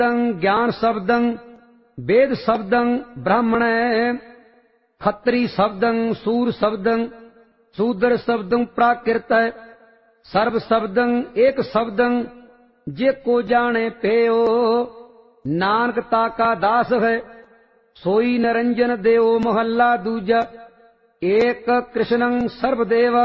ज्ञान शब्दं वेद शब्दं ब्राह्मण खत्री शब्दं सूर शब्दं शूद्र शब्दं प्राकृत सर्व शब्दं एक शब्दं जे को जाने पेयो नानक ताका दास है सोई निरंजन देव महला दूजा एक कृष्णं सर्वदेव